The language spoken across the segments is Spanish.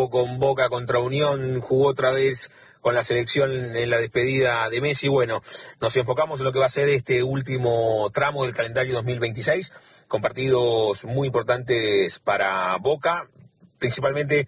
jugó con Boca contra Unión, jugó otra vez con la selección en la despedida de Messi. Bueno, nos enfocamos en lo que va a ser este último tramo del calendario 2026, con partidos muy importantes para Boca, principalmente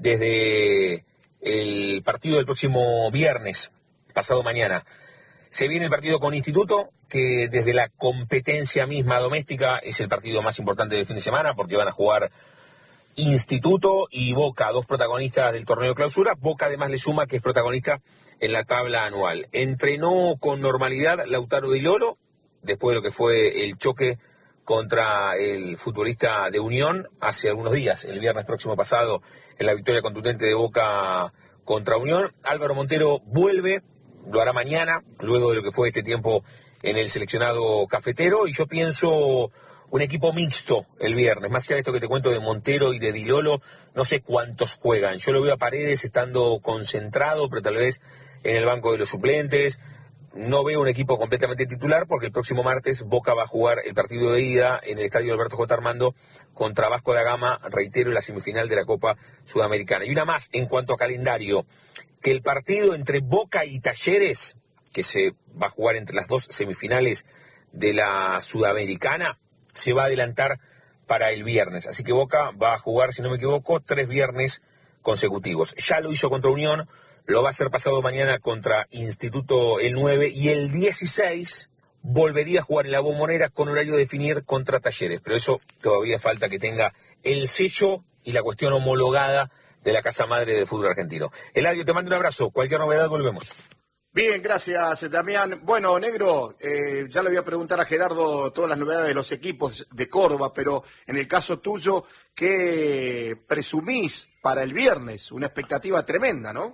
desde el partido del próximo viernes, pasado mañana. Se viene el partido con Instituto, que desde la competencia misma doméstica es el partido más importante del fin de semana, porque van a jugar Instituto y Boca, dos protagonistas del torneo de clausura. Boca además le suma que es protagonista en la tabla anual. Entrenó con normalidad Lautaro Di Loro, después de lo que fue el choque contra el futbolista de Unión hace algunos días, el viernes próximo pasado, en la victoria contundente de Boca contra Unión. Álvaro Montero vuelve, lo hará mañana, luego de lo que fue este tiempo en el seleccionado cafetero, y yo pienso un equipo mixto el viernes. Más allá de esto que te cuento de Montero y de Di Loro, no sé cuántos juegan. Yo lo veo a Paredes estando concentrado, pero tal vez en el banco de los suplentes. No veo un equipo completamente titular, porque el próximo martes Boca va a jugar el partido de ida en el estadio Alberto J. Armando contra Vasco da Gama, reitero, en la semifinal de la Copa Sudamericana. Y una más en cuanto a calendario, que el partido entre Boca y Talleres, que se va a jugar entre las dos semifinales de la Sudamericana, se va a adelantar para el viernes. Así que Boca va a jugar, si no me equivoco, 3 viernes consecutivos. Ya lo hizo contra Unión, lo va a hacer pasado mañana contra Instituto el 9, y el 16 volvería a jugar en la Bombonera con horario de definir contra Talleres. Pero eso todavía falta que tenga el sello y la cuestión homologada de la casa madre del fútbol argentino. Eladio, te mando un abrazo. Cualquier novedad, volvemos. Bien, gracias, Damián. Bueno, Negro, ya le voy a preguntar a Gerardo todas las novedades de los equipos de Córdoba, pero en el caso tuyo, ¿qué presumís para el viernes? Una expectativa tremenda, ¿no?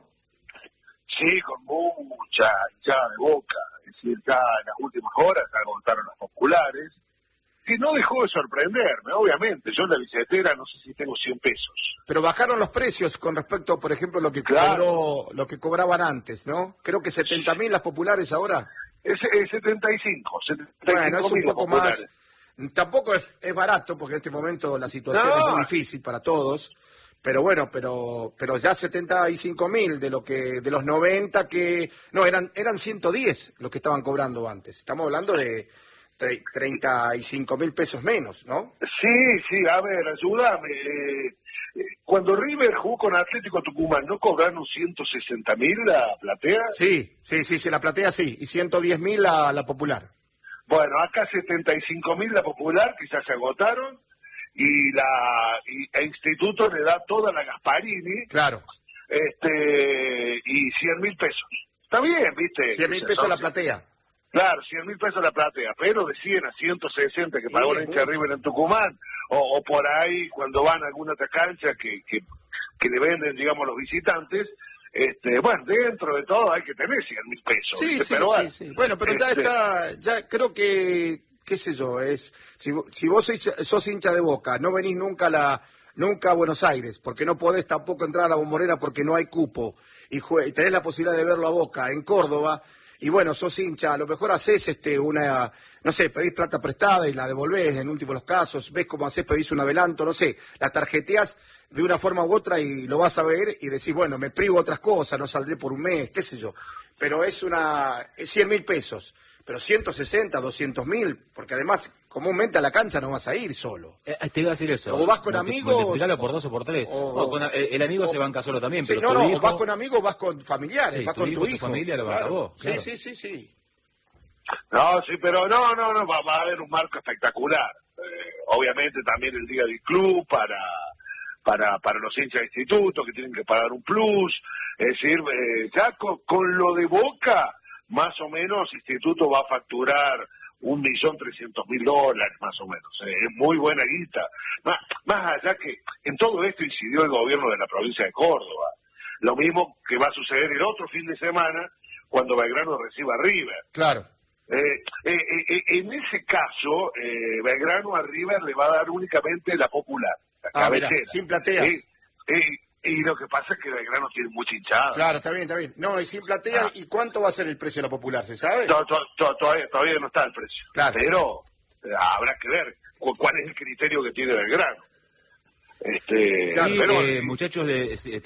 Sí, con mucha hinchada de Boca. Es decir, ya en las últimas horas se agotaron las populares, que no dejó de sorprenderme, obviamente. Yo en la billetera no sé si tengo 100 pesos. Pero bajaron los precios con respecto, por ejemplo, lo que lo que cobraban antes, ¿no? Creo que 70.000 las populares ahora. Es 75. Bueno, es un poco más. Tampoco es barato, porque en este momento la situación es muy difícil para todos. Pero bueno, pero ya 75.000 de los 90 que... No, eran 110 los que estaban cobrando antes. Estamos hablando de 35.000 pesos menos, ¿no? Sí, a ver, ayúdame. Cuando River jugó con Atlético Tucumán, ¿no cobraron 160.000 la platea? Sí, la platea sí, y 110.000 la popular. Bueno, acá 75.000 la popular, que ya se agotaron, y el Instituto le da toda la Gasparini. Claro. Y 100.000 pesos. Está bien, ¿viste? 100.000 pesos la platea. Claro, 100.000 pesos la platea, pero de 100 a 160 que pagó la hincha River en Tucumán, o por ahí cuando van a alguna otra cancha que le venden, digamos, los visitantes, bueno, dentro de todo hay que tener 100.000 pesos. Sí. Bueno, pero ya creo que, qué sé yo, si vos sos hincha de Boca, no venís nunca a Buenos Aires, porque no podés tampoco entrar a la Bombonera porque no hay cupo, y tenés la posibilidad de verlo a Boca en Córdoba. Y bueno, sos hincha, a lo mejor haces no sé, pedís plata prestada y la devolvés en últimos los casos, ves cómo haces, pedís un adelanto, no sé, la tarjeteás de una forma u otra y lo vas a ver y decís, bueno, me privo otras cosas, no saldré por un mes, qué sé yo. Pero es 100.000 pesos, pero 160, 200.000, porque además comúnmente a la cancha no vas a ir solo. Te iba a decir eso. O vas con amigos. Multiplicalo por 2 o por 3. El amigo se banca solo también, pero no, hijo, vas con amigos, vas con familiares, vas con tu hijo. Tu familia lo banca vos. Claro. Sí. No, sí, pero no, va a haber un marco espectacular. Obviamente también el día del club para los hinchas de Instituto que tienen que pagar un plus. Es decir, ya con lo de Boca, más o menos Instituto va a facturar $1.300.000 más o menos. Es muy buena guita. Más allá que en todo esto incidió el gobierno de la provincia de Córdoba. Lo mismo que va a suceder el otro fin de semana cuando Belgrano reciba a River. Claro. En ese caso, Belgrano a River le va a dar únicamente la popular, la cabecera. Mira, sin plateas. Y lo que pasa es que Belgrano tiene mucha hinchada. Claro, está bien. No, y sin plateas. ¿Y cuánto va a ser el precio de la popular, se sabe? Todavía no está el precio. Claro. Pero habrá que ver cuál es el criterio que tiene Belgrano. Claro, pero muchachos